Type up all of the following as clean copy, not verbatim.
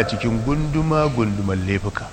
baya cikin gunduman laifuka.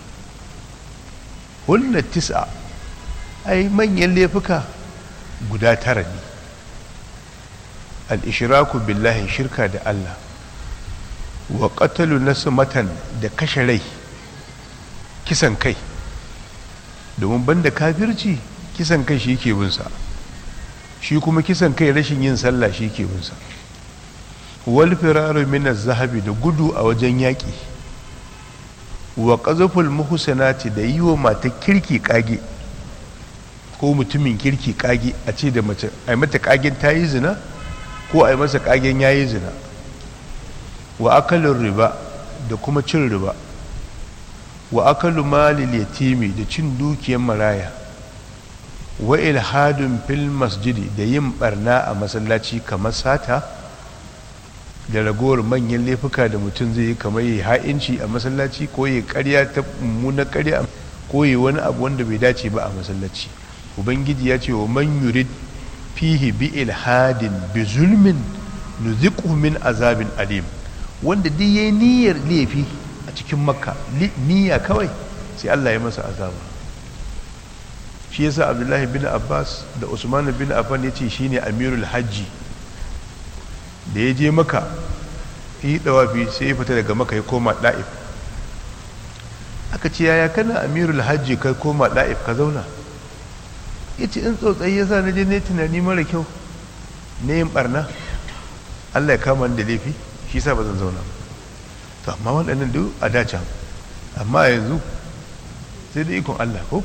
Hunna tis'a, ai manyan laifuka guda 9 ne. Al-ishraku billahi, shirka da Allah, wa qatalu nasmatan, da kashe rai, kisan kai, domin banda kafirci kisan kai shi ke binsa, shi kuma kisan kai rashin yin sallah shi ke binsa. Wal firaru min az-zahabi, da gudu a wajen yaƙi. Wa qazaful muhsanati, da yi wa mata kirki kage ko mutumin kirki kage, a ce da mace ai mata kagen ta yi zina ko ai masa kagen ya yi zina. Wa akalin riba, da kuma cin riba. Wa akalu malil yatimi, da cin dukiyar maraya. Wa ilhadun fil masjidi, da yin barna a masallaci kamar sata, da ragowar manyan laifuka da mutum zai yi, kamar yi ha'inci a masallaci, ko yi karya ta mummunar karya, ko yi wani abu wanda bai dace ba a masallaci. Ubangiji ya ce wa man yurid fihi bi ilhadin bi zulmin nuziqhu min azabin alim. Wanda duk yayi niyyar laifi a cikin Makka, niyya kawai, sai Allah ya masa azaba. Shi yasa Abdullahi bin Abbas da Usman bin Affan ya ce shine amirul hajji. Da ya je Makka yi dawafi, sai ya fita daga Makka ya koma Da'if. Aka ce yaya kana amirul hajji kai koma Da'if ka zauna? Ya ce in tsotsai yasa na je ne tunani mara kyau ne yin barna, Allah ya kama ni da laifi, shi sa ba zan zauna ba. To amma waɗannan duk a dacan, amma yanzu sai da ikon Allah ko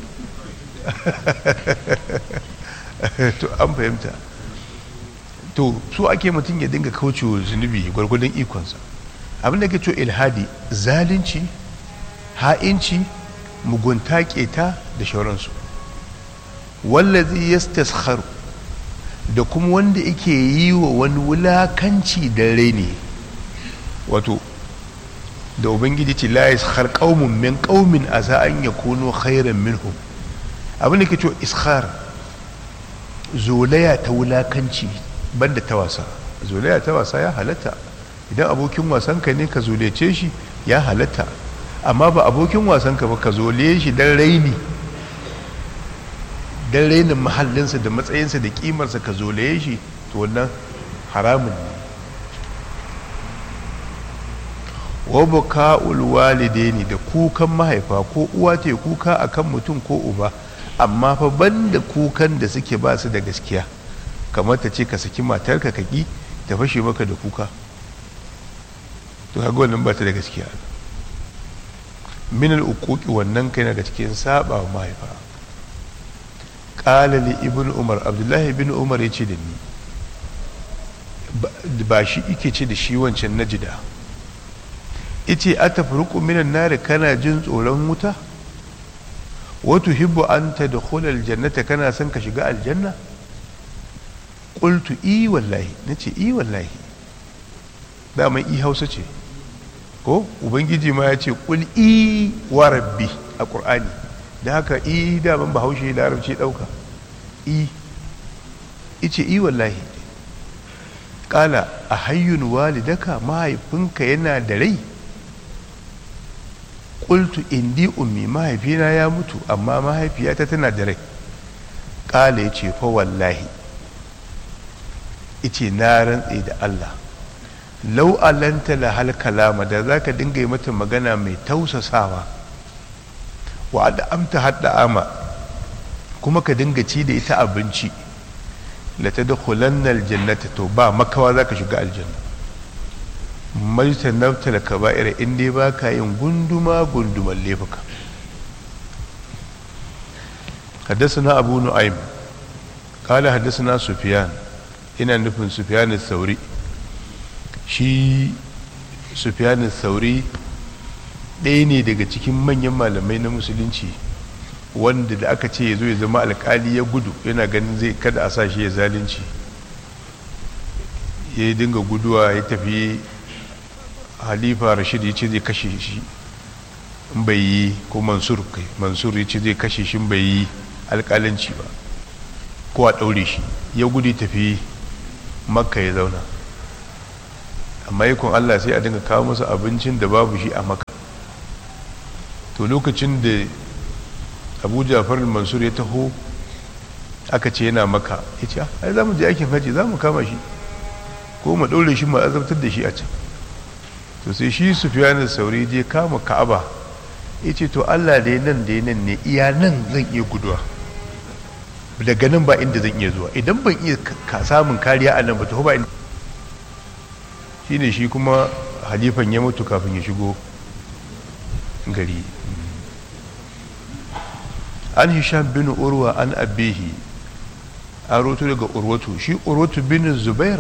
to an fahimta. To su ake mutum ya dinga kaucewa zunubi gwargwadon ikonsa. Abin da ke ce ilhadi, zalunci, ha'inci, mugunta, keta da shauransu. Wallazi yastaskharu, da kuma wanda yake yi wa wani wulakanci da raini. Wato da ubangiji ce la yaskhar qaumun min qaumin asa an yakunu khairan minhum. Abin da ke ce iskhar, zolaya ta wulakanci banda ta wasa. Zolaya ta wasa ya halatta, idan abokin wasanka ne ka zolece shi ya halatta, amma ba abokin wasanka ba ka zole shi dan raini, dan rainin mahallinsa da matsayinsa da kimarsa ka zolaye shi, to wannan haramun ne. Wa buka'ul walidaini, da kukan mahaifa, ko uwa ta kuka akan mutum ko uba, amma fa banda kukan da suke ba su da gaskiya, kamar ta ce ka saki matarka ka ki ta fashe maka da kuka, to kaga wannan ba ta da gaskiya. Min al-uquqi, wannan kai daga cikin saba wa mahaifa. Qala li ibn Umar, Abdullahi ibn Umar ya ce da ni, ba shi yake ce da shi wancan najida, yace atafruqu minan nar, kana jin tsoron wuta? Wa tuhibbu an tadkhula aljannata, kana son ka shiga aljanna? Qultu i wallahi, nace i wallahi. Dama i Hausa ce ko ubangiji ma ya ce qul i wa rabbi a Qur'ani, da haka i daman Bahaushe larabci dauka i, ice i wallahi. Qala a hayyun walidaka, mahaifinka yana da rai? Qultu indi ummi, mahaifina ya mutu amma mahaifiyata tana da rai. Qala yace fa wallahi, ice na rantse da Allah, lau alanta lahal kalama, da zaka dinga yi mata magana mai tausasawa, wa da amta hadda ama, kuma ka dinga ci da ita abinci, la tadkhulanna aljannata, to ba makawa zaka shiga aljanna. Majtanabta al-kaba'ira, in dai baka yin gunduman laifuka. حدثنا أبو نعيم قال حدثنا سفيان، ina nufin Sufyan al-Thawri. Shi Sufyan al-Thawri ɗaya ne daga cikin manyan malamai na musulunci, wanda da aka ce ya zo ya zama alkali ya gudu, yana ganin zai kada a sa shi ya zalunci, ya dinga guduwa, ya tafi Halifa Rashid ya ce zai kashe shi in bai yi, ko Mansur ya ce zai kashe shi in bai yi alkalanci ba, ko a ɗaure shi. Ya gudu tafi Makka ya zauna, amma yakon Allah sai a dinga kawo masa abincin da babu shi a Makka. to lokacin da Abu Ja'far al-Mansur ya taho aka ce yana Makka, ya ce ai za mu je aikin haji, za mu kama shi ko mu ɗaure shi mu azabtar da shi a can. to sai shi Sufyan al-Sauri je kama Ka'aba, ya ce to Allah da nan ne iya nan zan iya guduwa, daga nan ba inda zan iya zuwa, idan ban iya samun kariya a nan ba to ba inda. shine shi kuma halifan ya mutu kafin ya shigo gari. an Hisham bin Urwa an abihi, a roto daga Urwatu, shi Urwatu bin Zubair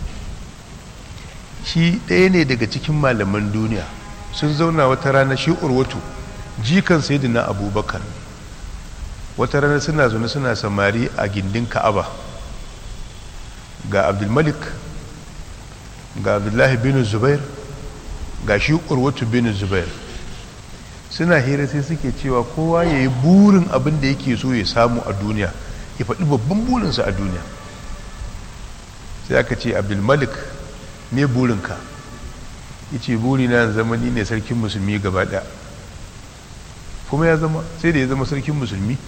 shi ɗaya ne daga cikin malaman duniya. sun zauna wata rana, shi Urwatu jikan sayyidina Abubakar, wata rana suna zaune suna samari a gindin Ka'aba, ga Abdulmalik, ga Abdullahi bin Zubair, ga shi Urwatu bin Zubair. suna hira sai suke cewa kowa ya yi burin abin da yake so ya samu a duniya, ya faɗi babban burinsa a duniya. sai aka ce Abdulmalik, me burinka? ya ce burina zamani ne sarkin musulmi gaba ɗaya. kuma ya zama, sai da ya zama sarkin musulmi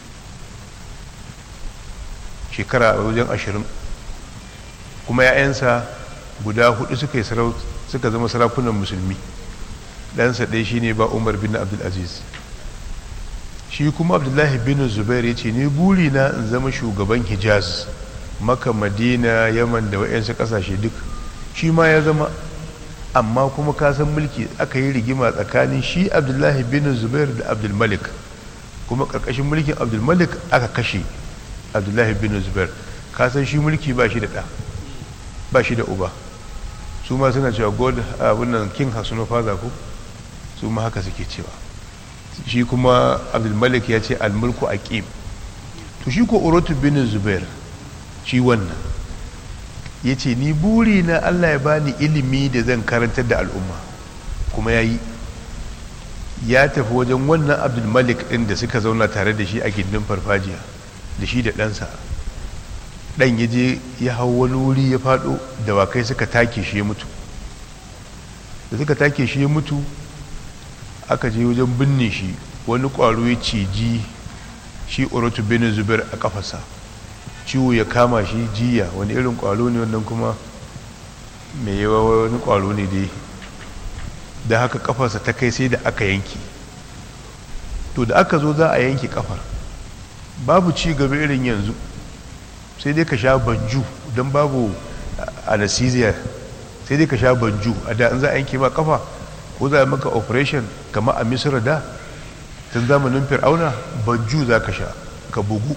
shekara wajen 20, kuma ya'yansa guda 4 suka zama sarakunan musulmi. ɗansa ɗaya shi ne ba Umar bin Abdulaziz. shi kuma Abdullahi bin Zubair ya ce ni burina in zama shugaban Hijaz, Makka, Madina, Yaman da wa'yansu ƙasashe duk. shi ma ya zama, amma kuma kasan mulki aka yi rigima tsakanin shi Abdullahi bin Zubair da Abdulmalik, kuma ƙarƙashin mulkin Abdulmalik aka kashe Abdullahi bin Zubair. kasan shi mulki ba shi da ɗa, ba shi da uba. su ma suna cewa god abin nan king has no father ko, su ma haka suke cewa. shi kuma Abdulmalik ya ce almulku aqim. to shi ko Urwatu bin Zubair shi wannan ya ce ni buri na Allah ya bani ilimi da zan karantar da al'umma, kuma ya tafi wajen wannan Abdulmalik ɗin da suka zauna tare da shi a gindin farfajiya da shi da ɗansa. ɗan ya je ya hau wani wuri ya faɗo, dawakai suka take shi ya mutu. da suka take shi ya mutu, aka je wajen binne shi, wani ƙwaro ya ciji shi Urwatu bin Zubair a ƙafarsa, ciwo ya kama shi, jiya. wani irin ƙwaro ne wannan, kuma mai yawa wani ƙwaro ne dai. da haka ƙafarsa ta kai sai da aka yanki. to da aka zo za a yanki ƙafar, babu ci gaba irin yanzu, sai dai ka sha banju, don babu anesthesia, sai dai ka sha banju. a da in za a yanke ma kafa ko za a maka operation kama a Misira da tun zamanin Fir'auna, banju za ka sha ka bugu.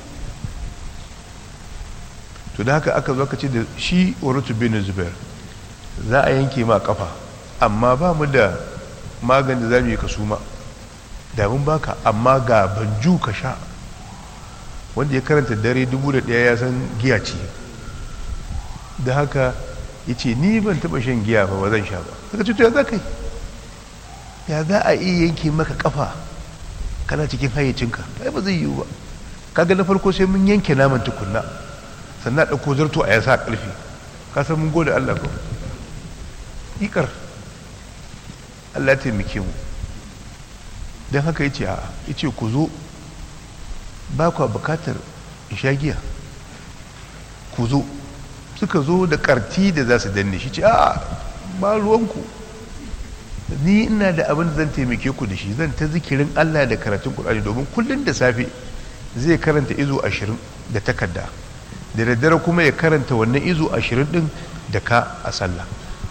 to da haka aka zo ka ce da shi Urwatu bin Zubair, za a yanke ma kafa, amma ba mu da magani da za mu yi ka suma, da mun baka, amma ga banju ka sha. wanda ya karanta dare 1001 ya san giya ce. da haka ya ce ni ban taba shan giya ba zan sha ba. daga ce to ya za ka yi, ya za a iya yanke maka kafa kana cikin hayyacinka? ai ba zai yiwu ba. kaga na farko sai mun yanke naman tukunna, sannan ɗauko zarto a yasa ƙarfi. ka san mun gode Allah ko ikar Allah ya taimake mu. don haka ya ce a'a, ya ce ku zo, ba kwa bukatar in sha giya, ku zo. suka zo da karti da za su danne shi, ce a ba ruwanku, ni ina da abin da zan taimake ku da shi, zan ta zikirin Allah da karatun Qur'ani, domin kullum da safe zai karanta izu 20 da takarda, da daddare kuma ya karanta wannan izu 20 din da ka a sallah.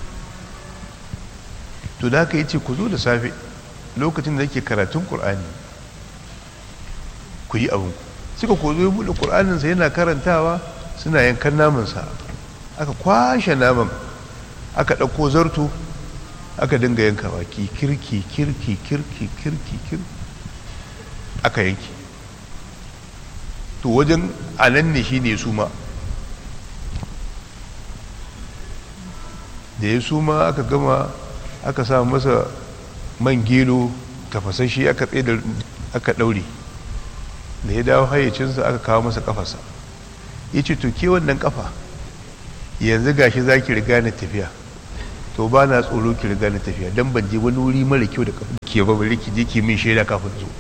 to da haka yace ku zo da safe lokacin da yake karatun Qur'ani ku yi abinku. suka kozo ya buɗe ƙur'aninsa yana karantawa, suna yankan namansa. aka kwashe naman, aka ɗauko zarto, aka dinga yankawa, kirki aka yanki. to wajen anan ne shi ne suma. da ya suma aka gama, aka sa masa man gelo tafasashe, aka tsaye da aka ɗaure. da ya dawo hayyacinsa aka kawo masa kafarsa. ya ce to ke wannan kafa yanzu gashi za ki riga ni tafiya, to ba na tsoro ki riga na tafiya dan ban je wani wuri mara kyau da kafa ke ba bari ki je ki min shaida kafin zo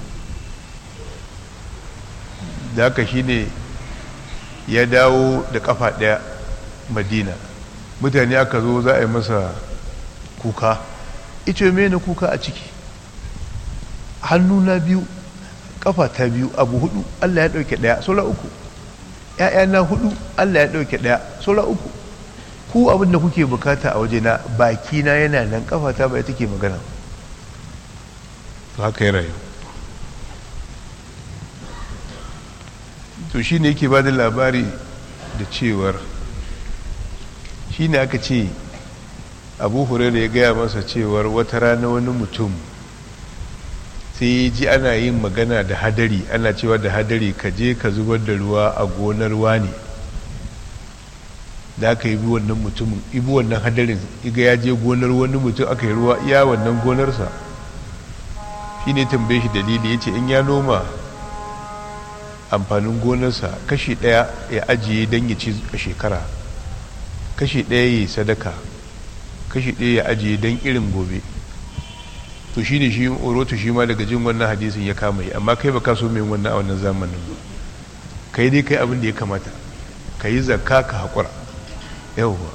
da haka shine ya dawo da kafa daya Madina mutane aka zo za a yi masa kuka ita me na kuka a ciki hannu na biyu kafa ta biyu abu hudu Allah ya dauke daya saura uku ƴaƴana hudu Allah ya dauke daya saura uku ku abin da kuke bukata a waje na baki na yana nan kafa ta bai take magana to haka ya rayu to shine yake ba da labari da cewar shine aka ce Abu Hurairah ya gaya masa cewar wata rana wani mutum sai ya ji ana yin magana da hadari ana cewa da hadari ka je ka zubar da ruwa a gonar wani da aka yi bi wannan mutumin ibi wannan hadarin iga ya je gonar wani mutum aka yi ruwa iya wannan gonarsa shi ne tambaye shi dalili ya ce in ya noma amfanin gonarsa kashi ɗaya ya ajiye don ya ci a shekara kashi ɗaya ya yi sadaka kashi ɗaya ya ajiye don irin gobe to shi ne shi oroto shi ma daga jin wannan hadisin ya kama yi amma kai ba ka so mai wannan a wannan zamanin ba kai dai kai abin da ya kamata ka yi zakka ka haƙura yauwa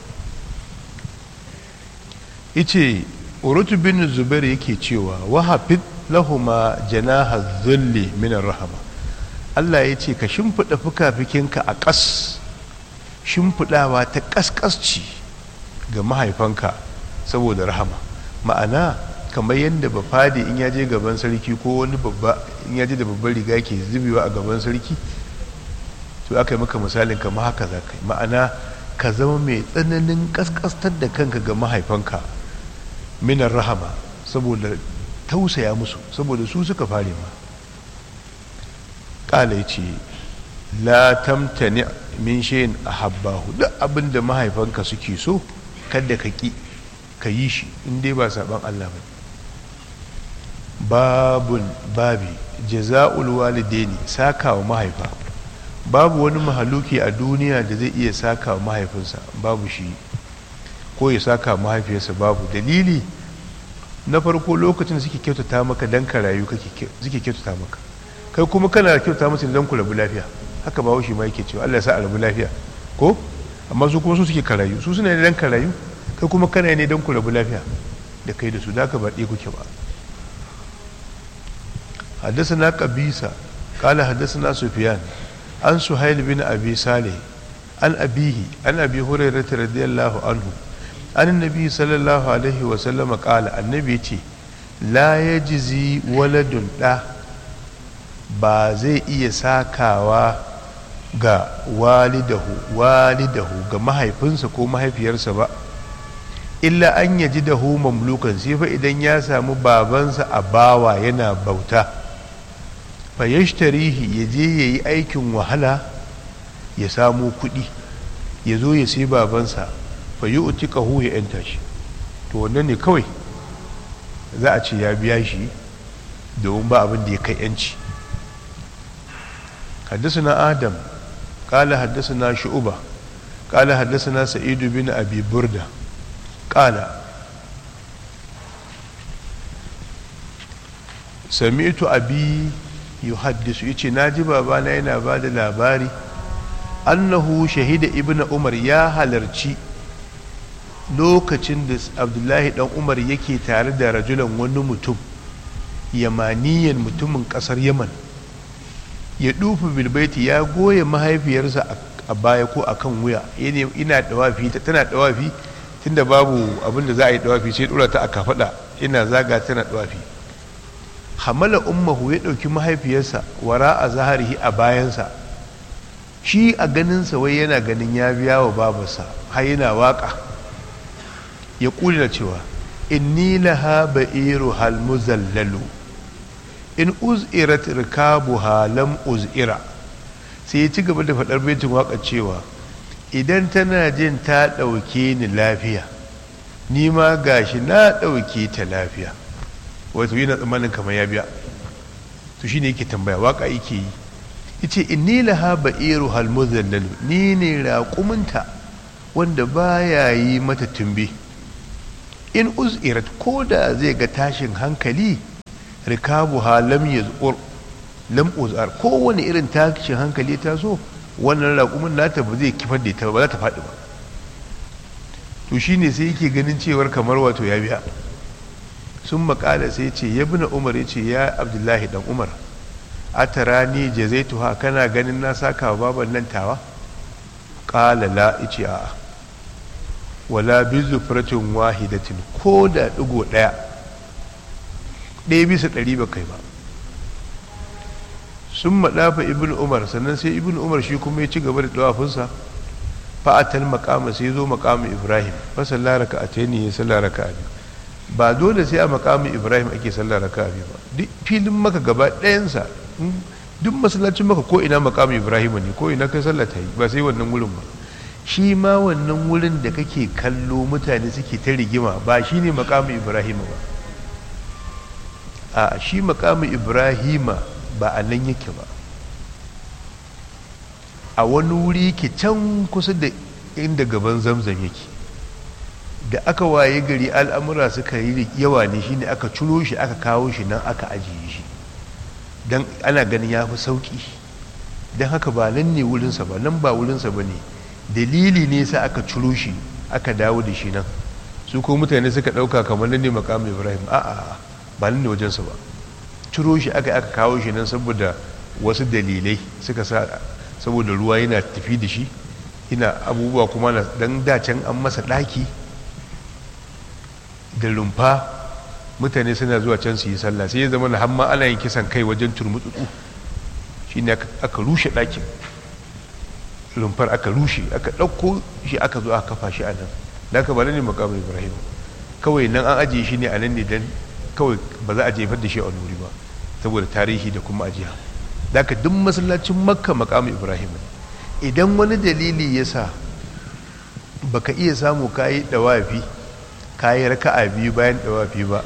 ice oroto bin zubair yake cewa wahafid lahuma janaha zulli minar rahama Allah ya ce ka shimfiɗa fuka-fikinka a ƙas shimfiɗawa ta ƙasƙasci ga mahaifanka saboda rahama ma'ana kamar yadda ba fadi in ya je gaban sarki ko wani babba in ya je da babban riga ke zubewa a gaban sarki to aka yi maka misalin kama haka za ka yi ma'ana ka zama mai tsananin kaskastar da kanka ga mahaifanka minar rahama saboda tausaya musu saboda su suka fare ma ƙala ya ce la tamtani min shayin ahabbahu duk abinda mahaifanka suke so kada ka ƙi ka yi shi in dai ba saban Allah ba babun babi jaza'ul walidaini sakawa mahaifa babu wani mahaluki a duniya da zai iya sakawa mahaifinsa babu shi ko ya saka mahaifiyarsa babu dalili na farko lokacin da suke kyautata maka dan ka rayu suke kyautata maka kai kuma kana kyautata musu dan ku rabu lafiya haka ba shi ma yake cewa Allah ya sa a rabu lafiya ko amma su kuma su suke karayu su suna dan karayu kai kuma kana ne dan ku rabu lafiya da kai da su da ka ba ɗaya kuke ba حدثنا قبيصة قال حدثنا سفيان عن سهيل بن أبي صالح عن أبيه عن أبي هريرة رضي الله عنه عن النبي صلى الله عليه وسلم قال النبي لا يجزي ولد لا ba zai iya sakawa ga walidahu ga mahaifinsa ko mahaifiyarsa ba illa an yaji dahu mamlukan sai fa idan ya samu babansa a bawa yana bauta fa yashtarihi ya je ya yi aikin wahala ya samu kuɗi ya zo ya sai babansa fa yi utikahu ya yanta shi to wannan ne kawai za a ce ya biya shi domin ba abin da ya kai yanci حدثنا آدم قال حدثنا شعبة قال حدثنا سعيد بن أبي بردة قال سمعت أبي يحدث يتي ناجي بابانا ينا بعد labari annahu shahida ibn umar ya halarci lokacin da abdullahi dan umar yake tare da rajulan wani mutum yamaniyan mutumin kasar yaman ya dufu bilbaiti ya goye mahaifiyarsa a baya ko akan wuya ina dawafi tana dawafi tunda babu abin da za a yi dawafi sai dora ta a kafada ina zaga tana dawafi hamala ummuhu ya dauki mahaifiyarsa wara a zaharihi a bayansa shi a ganinsa wai yana ganin ya biya wa babarsa har yana waka ya kula cewa inni laha ba'iru hal muzallalu in uz'irat rikabuha lam uz'ira sai ya ci gaba da faɗar baitin waka cewa idan tana jin ta ɗauke ni lafiya ni ma gashi na ɗauke ta lafiya wato yana tsammanin kamar ya biya to shine yake tambaya waka yake yi yace inni laha ba'iru hal muzallalu ni ne raƙuminta wanda baya yi mata tumbe in uz'irat ko da zai ga tashin hankali rikabuha lam uz'ar kowane irin tashin hankali ta so wannan raƙumin nata ba zai kifar da ita ba za ta faɗi ba. to shine sai yake ganin cewar kamar wato ya biya. sun makala sai ce ya bi na umar ya ce ya abdullahi dan umar a tara ni jazaituha kana ganin na saka wa baban nan tawa ƙala la ice a'a wala bi zufratin wahidatin ko da ɗigo ɗaya bisa ɗari ba kai ba. sun maɗafa ibn umar sannan sai ibn umar shi kuma ya ci gaba da ɗawafinsa fa'atal makama sai zo makamin ibrahim fa sallar raka'a ta ne ya sallar raka'a biyu. ba dole sai a makamin ibrahim ake sallar raka'a biyu ba, duk filin maka gaba ɗayansa duk masallacin maka ko ina makamin ibrahim ne ko ina kai sallar ta yi ba sai wannan wurin ba. shi ma wannan wurin da kake kallo mutane suke ta rigima ba shi ne makamin ibrahim ba, a shi makamin ibrahima ba a nan yake ba, a wani wuri ke can kusa da inda gaban zamzam yake. da aka waye gari al'amura suka yi yawa ne shine aka ciro shi aka kawo shi nan aka ajiye shi don ana ganin ya fi sauƙi, don haka ba nan ne wurinsa ba, nan ba wurinsa ba ne, dalili ne sa aka ciro shi aka dawo da shi nan. su ko mutane suka ɗauka kamar nan ne makamin ibrahim, a'a ba nan ne wajensa ba, ciro shi aka kawo shi nan saboda wasu dalilai suka sa, saboda ruwa yana tafi da shi ina abubuwa kuma na dan dacen an masa ɗaki da rumfa mutane suna zuwa can su yi sallah, sai ya zama na hamma ana yin kisan kai wajen turmutsutsu shi ne aka rushe ɗakin rumfar, aka rushe aka ɗauko shi aka zo aka kafa shi a nan. da aka ba ne makamin ibrahim, kawai nan an ajiye shi ne a nan ne don kawai ba za a jefar da shi a wuri ba saboda tarihi da kuma ajiya. da aka duk masallacin makka makamin ibrahim ne. idan wani dalili ya sa baka iya samu kayi dawafi kayi raka'a biyu bayan dawafi ba,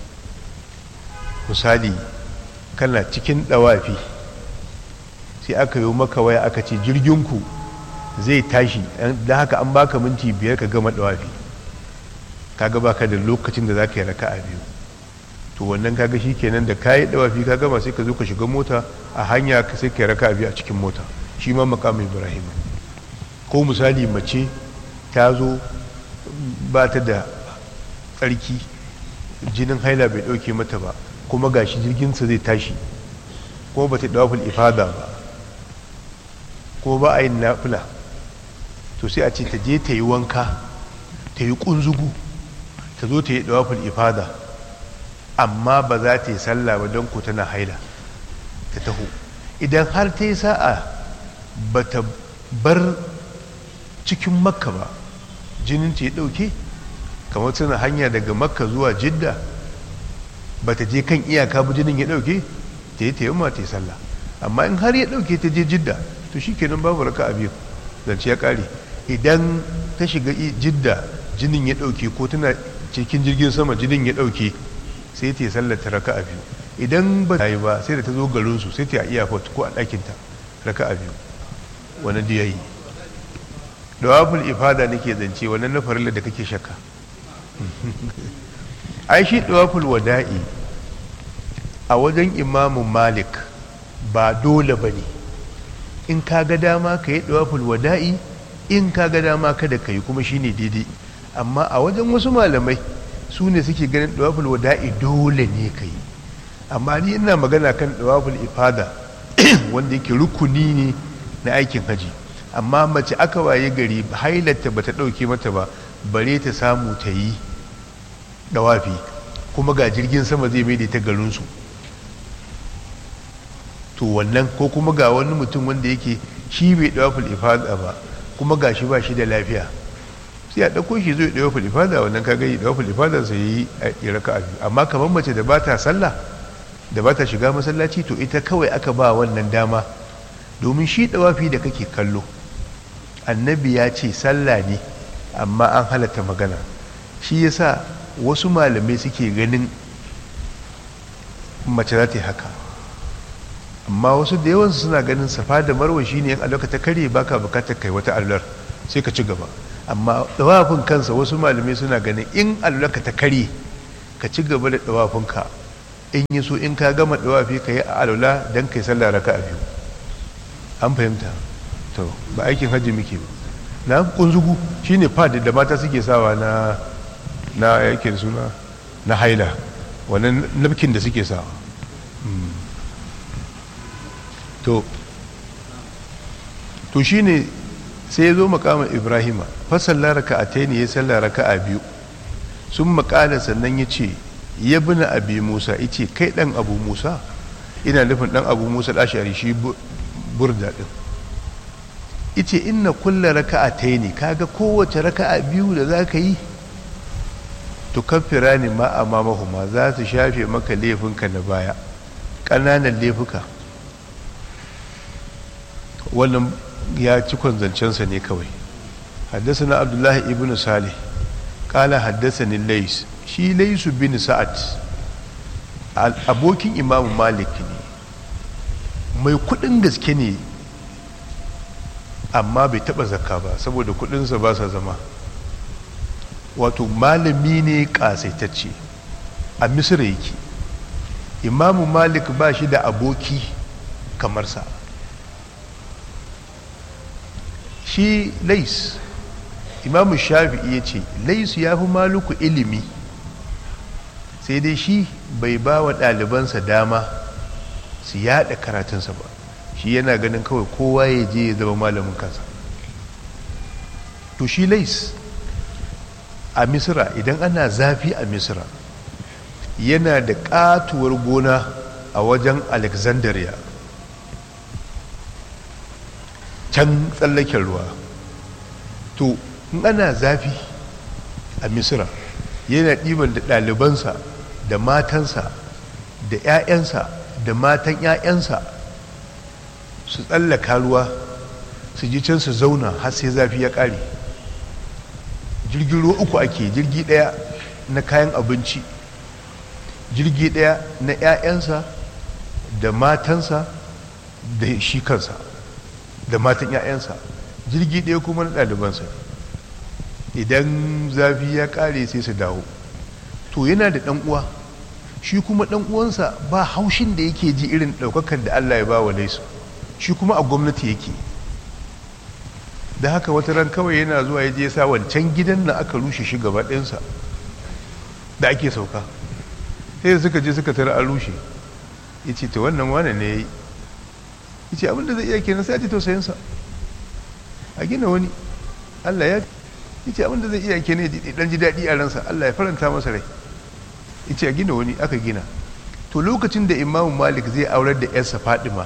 misali kana cikin dawafi sai aka yi maka waya aka ce jirginku zai tashi da haka an baka minti 5 ka gama dawafi, kaga baka da lokacin da za ka yi raka'a biyu, to wannan kaga shi kenan da kayi dawafi ka gama sai ka zo ka shiga mota a hanya sai ka yi raka'a biyu a cikin mota, shi ma makamin ibrahim. ko misali mace ta zo ba ta da tsarki jinin haila bai dauke mata ba kuma gashi jirginsa zai tashi ko ba ta dawaful ifada ba ko ba a yin nafila, to sai a ce ta je ta yi wanka ta yi kunzugu ta zo ta yi dawaful ifada, amma ba za ta yi sallah ba don ko tana haila ta taho. idan har ta yi sa'a ba ta bar cikin makka ba jinin ta ya dauke, kamar tana hanya daga makka zuwa jidda ba ta je kan iyaka ba jinin ya dauke, ta yi taimama ta yi sallah. amma in har ya dauke ta je jidda to shi kenan babu raka a biyu, zance ya kare. idan ta shiga jidda jinin ya dauke ko tana cikin jirgin sama jinin ya dauke, sai ta yi sallar ta raka a biyu. idan ba ta yi ba sai da ta zo garinsu sai ta yi airport ko a ɗakinta raka a biyu, wani da ya yi dawaful ifada nake zance wannan na farilla da kake shakka. ai shi dawaful wada'i a wajen imamu malik ba dole ba ne, in ka ga dama ka yi dawaful wada'i, in ka ga dama kada ka yi, kuma shi ne daidai. amma a wajen wasu malamai su ne suke ganin dawaful wada'i dole ne ka yi, amma ni ina magana kan dawaful ifada wanda yake rukuni ne na aikin haji. amma mace aka waye gari hailarta ba ta ɗauke mata ba bare ta samu ta yi dawafi, kuma ga jirgin sama zai mai da ta garinsu, to wannan ko kuma ga wani mutum wanda yake shi bai dawaful ifada ba kuma ga shi ba shi da lafiya, sai a ɗauko shi zai dawaful ifada, wannan kaga yi dawaful ifada sai yi raka'a biyu. amma kamar mace da ba ta sallah da ba ta shiga masallaci, to ita kawai aka ba wannan dama, domin shi dawafi da kake kallo annabi ya ce sallah ne amma an halatta magana. shi yasa wasu malamai suke ganin mace za ta yi haka, amma wasu da yawansu suna ganin safa da marwa shine yan alaka ta kare baka bukatar kai wata allar sai ka ci gaba. amma ɗawafin kansa wasu malamai suna ganin in alulaka ta kare ka ci gaba da ɗawafinka in yi so in ka gama ɗawafi ka yi a alula don ka yi sallah raka a biyu. An fahimta? To ba aikin hajji muke ba. Na kunzugu shine pad da mata suke sawa na yake da suna na haila, wannan nafkin da suke sawa. To shine sai ya zo makamin Ibrahima fasalla raka'ataini ya salla raka'a biyu sun makala sannan ya ce ya bi na abi Musa ya ce kai dan Abu Musa, ina nufin dan Abu Musa al-Ash'ari shi burda din, ya ce inna kulla raka'ataini kaga kowace raka'a biyu da za ka yi to kafira ne ma amamahuma za su shafe maka laifinka na baya, ƙananan laifuka. wannan ya ci kwanzancensa ne kawai. haddasa abdullahi ibn salih kala haddasa ni lais, shi laisu bin sa'ad abokin imamu malik ne, mai kudin gaske ne amma bai taba zakka ba saboda kudinsa ba sa zama. wato malami ne kasaitacce a misira yake. imamu malik ba shi da aboki kamar sa. shi lais, imamu shafi'i ya ce laisu ya fi maluku ilimi, sai dai shi bai ba wa ɗalibansa dama su yaɗa karatunsa ba, shi yana ganin kawai kowa ya je ya zama malamin kansa. to shi lais a misira idan ana zafi a misira yana da ƙatuwar gona a wajen alexandria can tsallaken ruwa. to in ana zafi a misira yana ɗiban da ɗalibansa da matansa da 'ya'yansa da matan 'ya'yansa su tsallaka ruwa su ji can su zauna har sai zafi ya ƙare. jirgin ruwa uku ake, jirgi ɗaya na kayan abinci, jirgi ɗaya na 'ya'yansa da matansa da shi kansa da matan 'ya'yansa, jirgi ɗaya kuma na ɗalibansa. idan zafi ya ƙare sai su dawo. to yana da ɗan uwa, shi kuma ɗan uwansa ba haushin da yake ji irin ɗaukakan da Allah ya ba wa laisu, shi kuma a gwamnati yake. da haka wata ran kawai yana zuwa ya je sa wancan gidan na aka rushe shi gaba ɗinsa da ake sauka, sai suka je suka tara an rushe. ya ce ta wannan wane ne ya yi, ya ce abinda zai iya kenan sai a ce tausayinsa a gina wani. Allah ya ce abinda zai iya kenan ya dan ji daɗi a ransa, Allah ya faranta masa rai. ya ce a gina wani, aka gina. to lokacin da imamu malik zai aurar da yarsa fadima,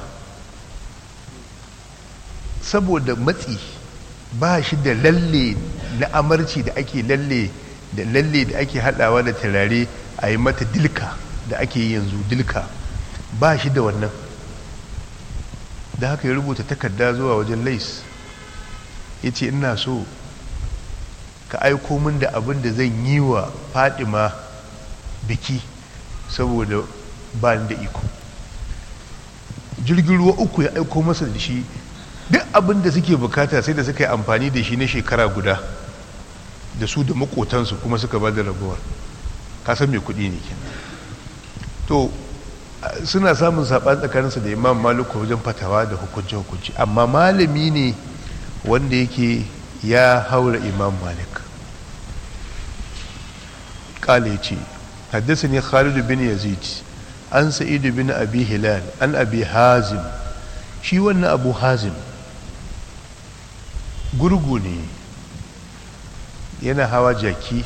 saboda matsi ba shi da lalle na amarci da ake lalle da ake hadawa da turare a yi mata dilka da ake yi yanzu, dilka ba shi da wannan. da haka ya rubuta takarda zuwa wajen lais, ya ce ina so ka aiko min da abin da zan yi wa fadima biki saboda ba ni da iko. jirgin ruwa uku ya aiko masa da shi, duk abin da suke bukata sai da suka yi amfani da shi na shekara guda da su da makotansu kuma suka ba da ragowar. kasan mai kudi ne kenan. to suna samun saɓan tsakaninsa da imam maliku wajen fatawa da hukunci amma malami ne wanda yake ya haura imam malik. kale ce haddasa Khalid bin Yazid an Sa'id bin Abi Hilal an Abi Hazim. shi wannan Abu Hazim gurgu ne, yana hawa jaki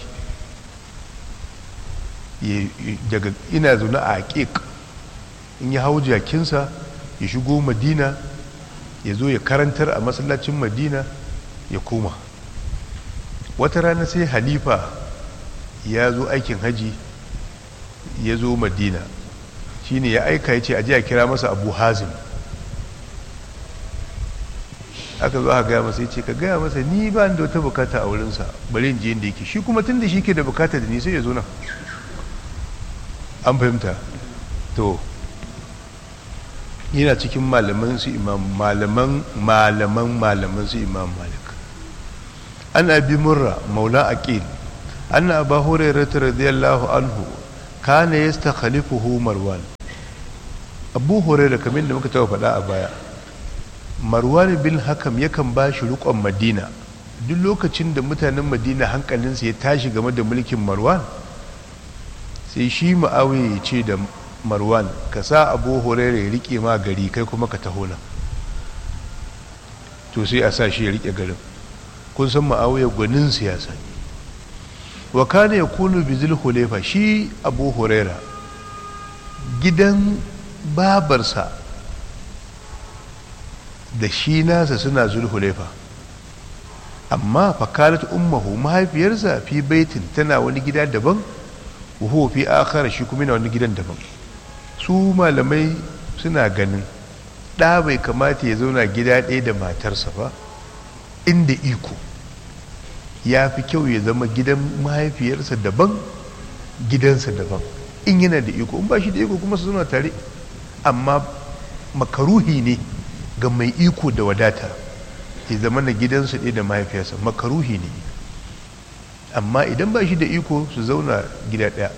daga ina zaune a aqiq, in ya hau jakinsa ya shigo madina ya zo ya karantar a masallacin madina ya koma. wata rana sai halifa ya zo aikin haji ya zo madina, shine ya aika ya ce aje a kira masa Abu Hazim. aka zo aka gaya masa, ya ce ka gaya masa ni ba da wata bukata a wurinsa, bari in je inda yake, shi kuma tun da shi ke da bukata da ni sai ya zo nan. an fahimta? to yana cikin malaman su imam su imam malik. an abi murra maula aqil anna abu hurairah radiyallahu anhu kana yastakhlifuhu marwan. abu hurairah kamar da muka taɓa faɗa a baya, marwan bin hakam yakan ba shi riƙon madina. duk lokacin da mutanen madina hankalinsa ya tashi game da mulkin marwan, sai shi ma'awiya ya ce da marwan, ka sa abu hurairah ya riƙe ma gari, kai kuma ka taho nan. to sai a sa shi ya riƙe garin. kun san ma'awiya gwanin siyasa ne. wa kana yakunu bi zulhulaifa, shi abu hurairah gidan babarsa da shi nasa suna zulhulaifa, amma fakalat ummuhu, mahaifiyarsa fi baitin tana wani gida daban, wa huwa fi akhar, shi kuma yana wani gidan daban. su malamai suna ganin ɗa bai kamata ya zauna gida ɗaya da matarsa ba, inda iko ya fi kyau ya zama gidan mahaifiyarsa daban, gidansa daban, in yana da iko. in ba shi da iko kuma su zauna tare, amma makaruhi ne ga mai iko da wadata ya zama na gidansu ɗaya da mahaifiyarsa, makaruhi ne. amma idan ba shi da iko su zauna gida ɗaya.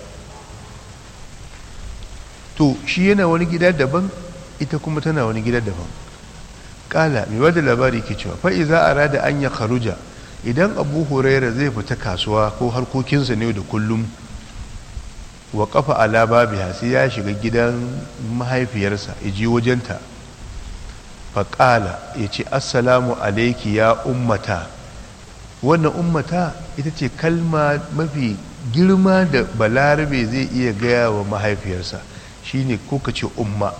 to shi yana wani gida daban, ita kuma tana wani gida daban. kala mai wadda labari ke cewa fa'iza a rada an ya karuja, idan abu huraira zai fita kasuwa ko harkokinsa ne da kullum, wa kafa ala babiha, sai ya shiga gidan mahaifiyarsa ya ji wajenta, faƙala ya ce assalamu alaiki ya ummata. wannan ummata ita ce kalma mafi girma da balarabe zai iya gaya wa mahaifiyarsa, shine ko ka ce umma.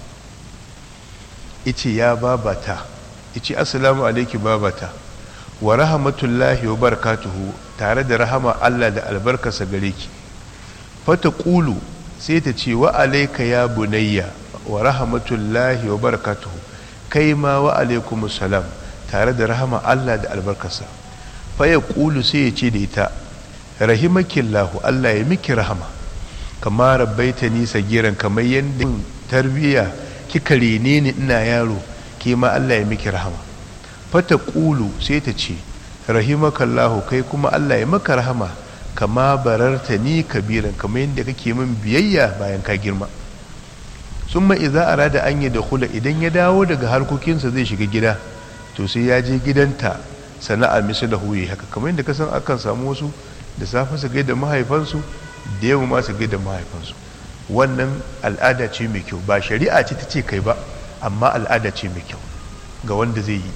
ice ya babata, ice assalamu alaiki babata, wa rahmatullahi wa barakatuhu, tare da rahama Allah da albarkarsa gare ki. fata ƙulu sai ta ce wa alaika ya bunayya wa rahmatullahi wa barakatuhu, kai ma wa alaikumus salam, tare da rahama Allah da albarkarsa. fa ya ƙulu sai ya ce da ita, rahimakillahu, Allah ya miki rahama, kama rabbaitani sagiran, kamar yadda tarbiyya kika rene ni ina yaro, ke ma Allah ya miki rahama. fata ƙulu sai ta ce, rahimakallahu, kai kuma Allah ya maka rahama, kama bararta ni kabiran, kamar yadda kake min biyayya bayan ka girma. sun ma iza a rada an yi da hula, idan ya dawo daga harkokinsa zai shiga gida, to sai ya je gidanta sana'a misu da huye haka, kamar yadda kasan akan samu wasu da safe su gaida mahaifansu, da yamma ma su gaida mahaifansu. wannan al'ada ce mai kyau, ba shari'a ce ta ce kai ba, amma al'ada ce mai kyau ga wanda zai yi.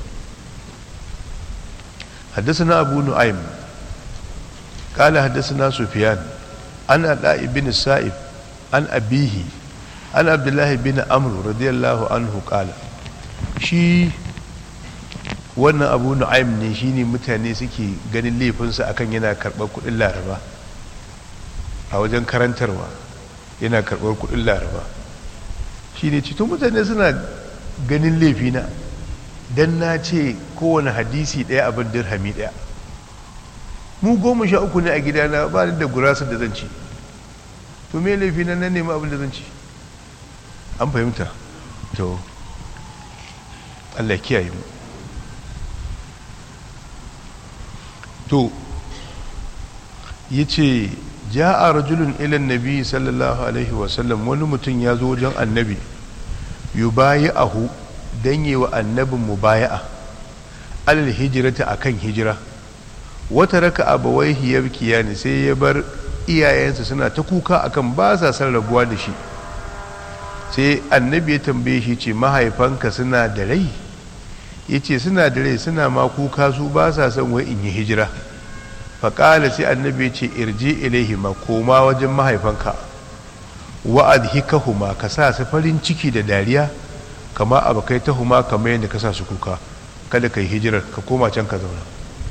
حدثنا أبو نعيم قال حدثنا سفيان عن عطاء بن السائب عن أبيه عن عبد الله بن عمرو رضي الله عنه قال. shi wannan Abu Nu'aym ne, shine mutane suke ganin laifinsa akan yana karɓar kuɗin Laraba a wajen karantarwa, yana karɓar kuɗin Laraba. shine cikin mutane suna ganin laifina dan na ce kowane hadisi ɗaya abin dirhami ɗaya. mu 13 ne a gidana, ba da gurasar da zan ci, to me laifi na nan nemi abin da zan ci? an fahimta? to Allah kiyaye mu. to yace ja'a rajulun ila annabi sallallahu alaihi wasallam, wani mutum ya zo wajen annabi, yubayi'ahu, dan yi wa annabin mubaya'a, alal hijrata, akan hijira. wata raka abawaihi yabkiyani, sai ya bar iyayensa suna ta kuka akan ba sa san rabuwa da shi. sai annabi ya tambaye shi, ce mahaifanka suna da rai? ya ce suna da rai, suna ma kuka, su ba sa son wai in yi hijira. faƙala sai annabi ya ce irji ilaihima, koma wajen mahaifanka, wa adhikahuma, ka sa su farin ciki da dariya, kama abakai ta huma, kamar yadda ka sa su kuka, kada ka yi hijirar, ka koma can ka zauna.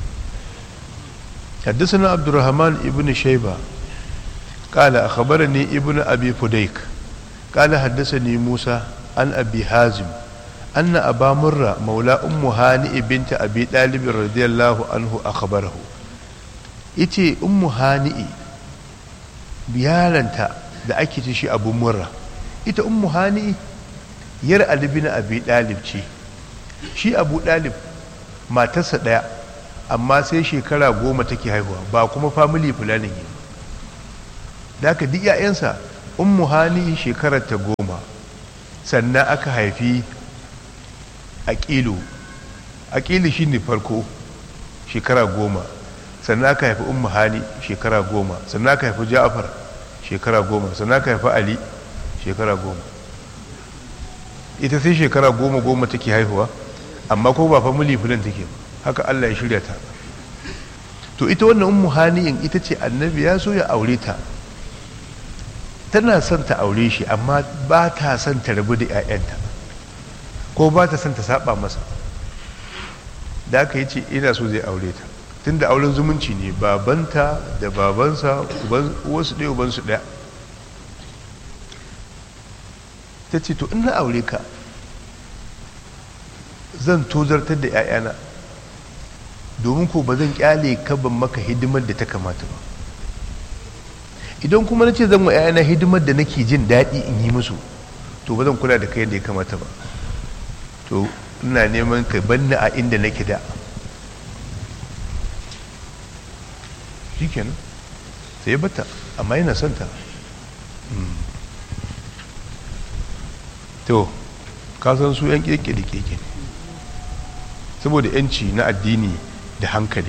حدثنا عبد الرحمن ابن شيبة قال أخبرني ابن أبي فديك قال حدثني موسى عن أبي حازم أن أبا مرة مولى أم هانئ بنت أبي طالب رضي الله عنه أخبره. إتي أم هانئ بيالنتا da ake ce shi abu murra, ita ummu hani yar Ali bin Abi Dalib ce. shi Abu Dalib matarsa daya amma sai shekara 10 take haihuwa, ba kuma family planning yi da aka duk 'ya'yansa. Ummu hani shekarar ta 10, sannan aka haifi aqilu shi ne farko shekara 10, sannan aka haifi ummu hani shekara 10, sannan aka haifi ja'far shekara 10, sannan aka haifi ali shekara 10. ita sai shekara 10 take haihuwa, amma ko ba family plan take ba, haka Allah ya shirya ta. to ita wannan ummu hani'in ita ce annabi ya so ya aure ta, tana son ta aure shi amma ba ta son ta rabu da 'ya'yanta ko ba ta son ta saba masa, da aka yi ce ina so zai aure ta, tun da auren zumunci ne, babanta da babansa wasu ɗaya ubansu ɗaya. ta ce to ina aure ka zan tozartar da 'ya'yana, domin ko ba zan kyale ka ban maka hidimar da ta kamata ba, idan kuma na ce zan wa 'ya'yana hidimar da nake jin daɗi in yi musu, to ba zan kula da kai yadda ya kamata ba, to ina neman ka banni a inda nake da. shi kenan sai ya bata, amma yana son ta. to kasan su yan keke da keke ne, saboda yanci na addini da hankali.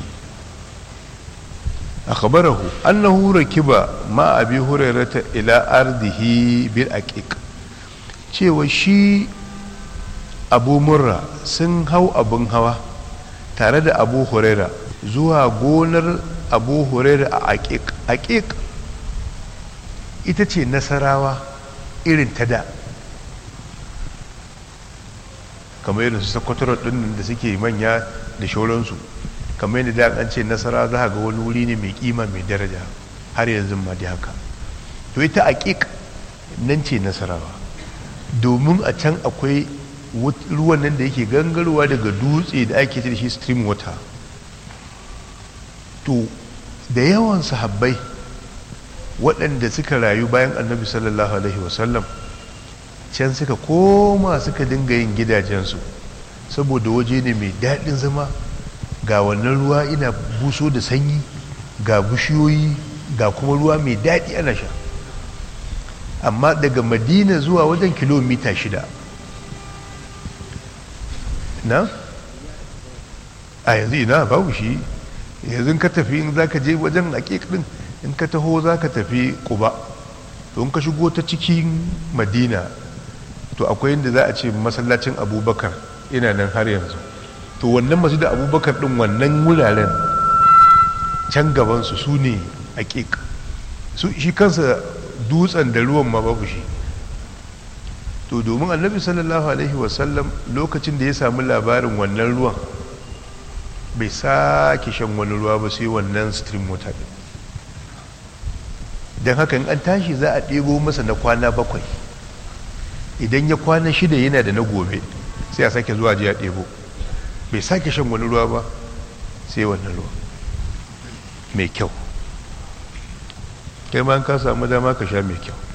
akhbarahu annahu rakiba ma abi hurairata ila ardihi bil aqiq, cewa shi abu murra sun hau abin hawa tare da abu huraira zuwa gonar abu huraira a aqiq. aqiq ita ce nasarawa irin ta da, kamar irin su sakwatar ɗin da suke manya da shauransu, kamar yadda da an ce nasara za ga wani wuri ne mai kima mai daraja har yanzu ma da haka. to ita aqiq nan ce nasarawa, domin a can akwai ruwan nan da yake gangarwa daga dutse da ake ce da shi stream water. to da yawan sahabbai waɗanda suka rayu bayan annabi sallallahu alaihi wasallam can suka koma suka dinga yin gidajensu, saboda waje ne mai daɗin zama, ga wannan ruwa ina buso da sanyi, ga bishiyoyi, ga kuma ruwa mai daɗi ana sha. amma daga madina zuwa wajen kilomita 6 na a yanzu ina babu shi. yanzu ka tafi in za ka je wajen aqiq din, in ka taho za ka tafi Quba, to in ka shigo ta cikin madina to akwai inda za a ce masallacin abubakar ina nan har yanzu. to wannan masu da abubakar din wannan wuraren can gabansu su ne aqiq. shi kansa dutsen da ruwan ma babu shi. to domin annabi sallallahu alaihi wasallam lokacin da ya samu labarin wannan ruwan bai sake shan wani ruwa ba sai wannan stream water din. don haka in an tashi za a ɗebo masa na kwana 7, idan ya kwana 6 yana da na gobe sai a sake zuwa ji a ɗebo. bai sake shan wani ruwa ba sai wannan ruwa mai kyau. kai ma an ka samu dama ka sha mai kyau.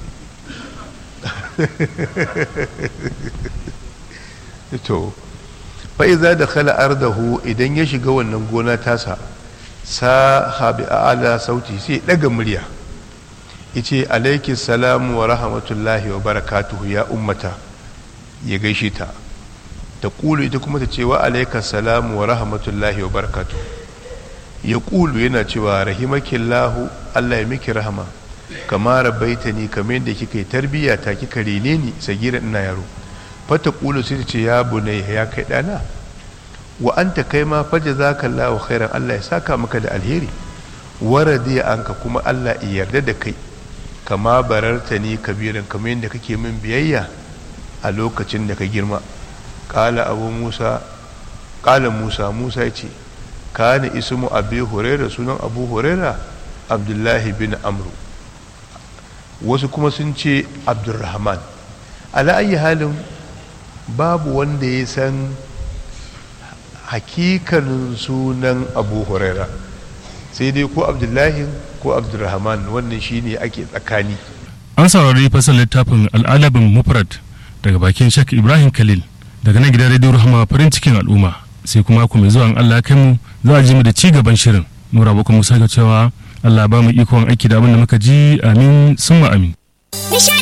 to fa'iza da khala ardahu, idan ya shiga wannan gona tasa sa habi a'ala sauti sai daga murya yace alaiki salamu wa rahmatullahi wa barakatuhu ya ummata, ya gaishe ta. ta kulu ita kuma ta ce wa alaika salamu wa rahmatullahi wa barakatuhu. ya kulu yana cewa rahimakillahu, Allah ya miki rahama, kama rabbaitani, kamar yadda kika yi tarbiyya ta kika rene ni sagira ina yaro. fata kulu sai ta ce ya bunai, ya kai dana, wa anta kai ma fajazakallahu khairan, Allah ya saka maka da alheri, waradiya anka, kuma Allah ya yarda da kai, kama barartani kabiran, kamar yadda kake min biyayya a lokacin da ka girma. qala Musa ya ce kana ismu abi hurairah, sunan abu hurairah abdullahi bin amru, wasu kuma sun ce abdurrahman. ala ayi halin babu wanda ya san hakikanin sunan abu huraira, sai dai ko abdullahi ko abdurrahman, wannan shine ake tsakani. an saurari fasal littafin al'adabin mufrad daga bakin Sheikh Ibrahim Khalil daga nan gidan Radio Rahama farin cikin al'umma. sai kuma ku mai zuwa in Allah ya kai mu za a ji mu da ci gaban shirin. Nura Boko Musa ga cewa Allah ba mu ikon aiki da abin da muka ji, amin summa amin.